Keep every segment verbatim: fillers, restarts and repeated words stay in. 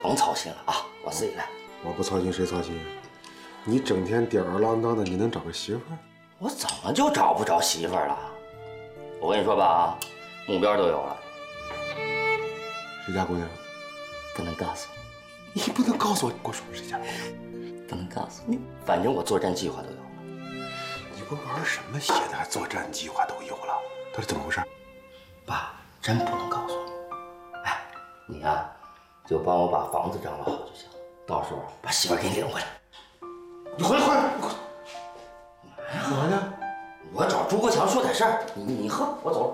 甭操心了啊，我自己来。 我不操心谁操心？你整天吊儿郎当的，你能找个媳妇儿？ 我怎么就找不着媳妇儿了？我跟你说吧啊，目标都有了。 谁家姑娘？ 不能告诉你。你不能告诉我，你给我说谁家姑娘？ 不能告诉你。反正我作战计划都有了。 你不玩什么邪的，还作战计划都有了？到底怎么回事？ 爸，真不能告诉你。哎，你呀、啊，就帮我把房子张罗好就行。到时候把媳妇儿给你领回来。 你回来，回来！干嘛呢？ 我找朱国强说点事儿。你你喝，我走了。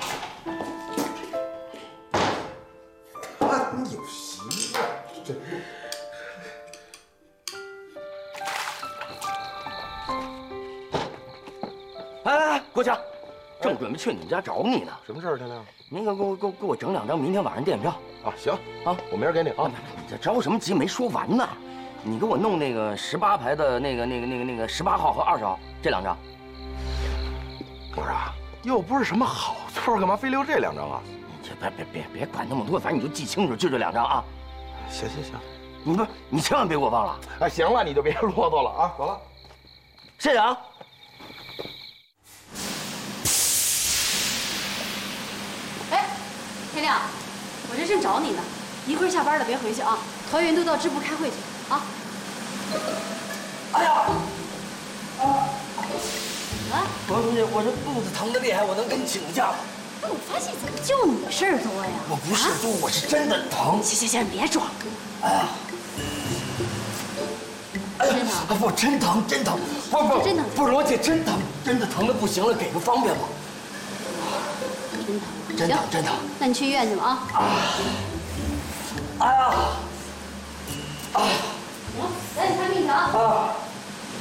他你有媳妇儿，这。 哎哎，国强，正准备去你们家找你呢。 什么事儿，天亮？ 那个，给我给我给我整两张明天晚上电影票。 啊，行啊， 我明儿给你啊。 你这着什么急？没说完呢。你给我弄那个十八排的那个那个那个那个十八号和二十号这两张。 不是啊，又不是什么好座，干嘛非留这两张啊？ 你这别别别别管那么多，反正你就记清楚，就这两张啊。 行行行， 你不，你千万别给我忘了。 哎，行了，你就别啰嗦了啊，走了。 谢谢啊。 哎，天亮，我这正找你呢，一会儿下班了别回去啊，团员都到支部开会去啊。 哎呀！啊！ 啊！ 我我我这肚子疼得厉害，我能跟你请个假吗？ 哎，我发现怎么就你事儿多呀？ 我不是多，我是真的疼。 行行行，你别装。 哎呀！ 真疼？ 不，真疼，真疼！不不， 真疼！ 不是罗姐，真疼，真的疼的不行了，给个方便吗？ 真疼， 真疼，真疼！ 那你去医院去吧啊！啊！ 哎呀！啊！ 行，赶紧看病去啊！ 啊！